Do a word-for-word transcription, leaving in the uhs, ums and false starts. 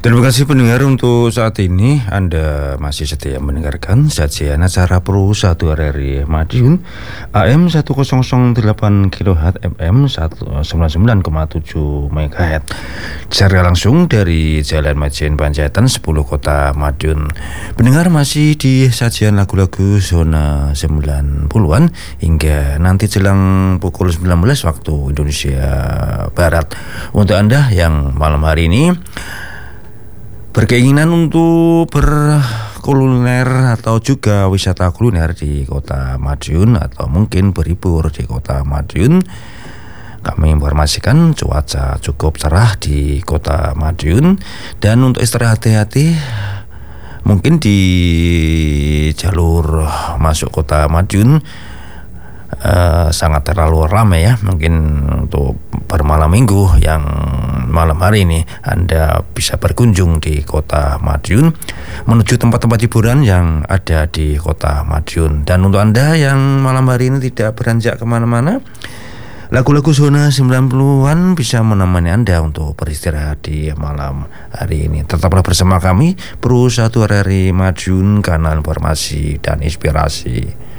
Terima kasih pendengar, untuk saat ini Anda masih setia mendengarkan sajian acara Pro satu R R I Madiun A M seribu delapan kilohertz F M sembilan puluh sembilan koma tujuh megahertz secara langsung dari Jalan Majen Panjaitan sepuluh Kota Madiun. Pendengar masih di sajian lagu-lagu zona sembilan puluhan hingga nanti jelang pukul sembilan belas waktu Indonesia Barat. Untuk Anda yang malam hari ini berkeinginan untuk berkuliner atau juga wisata kuliner di Kota Madiun atau mungkin berhibur di Kota Madiun, kami informasikan cuaca cukup cerah di Kota Madiun. Dan untuk istirahat hati-hati mungkin di jalur masuk Kota Madiun Uh, sangat terlalu ramai ya. Mungkin untuk bermalam minggu yang malam hari ini Anda bisa berkunjung di Kota Madiun menuju tempat-tempat hiburan yang ada di Kota Madiun. Dan untuk Anda yang malam hari ini tidak beranjak kemana-mana, lagu-lagu zona sembilan puluhan bisa menemani Anda untuk beristirahat di malam hari ini. Tetaplah bersama kami Pro satu R R I Madiun, kanal informasi dan inspirasi.